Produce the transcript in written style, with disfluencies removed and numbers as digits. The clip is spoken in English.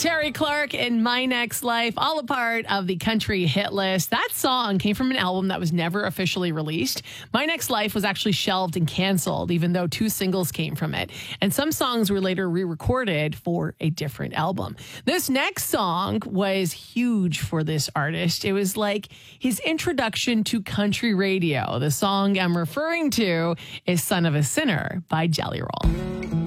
Terry Clark and My Next Life, all a part of the country hit list. That song came from an album that was never officially released. My Next Life was actually shelved and canceled, even though 2 singles came from it. And some songs were later re-recorded for a different album. This next song was huge for this artist. It was like his introduction to country radio. The song I'm referring to is Son of a Sinner by Jelly Roll.